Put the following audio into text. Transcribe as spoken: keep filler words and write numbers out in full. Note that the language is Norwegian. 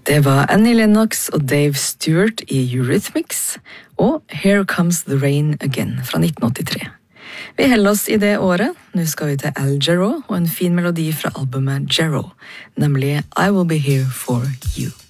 Det var Annie Lennox og Dave Stewart i Eurythmics, og Here Comes the Rain Again fra nitten åttitre. Vi holder oss i det året. Nå skal vi til Al Jarreau og en fin melodi fra albumet Jarreau, nemlig I Will Be Here For You.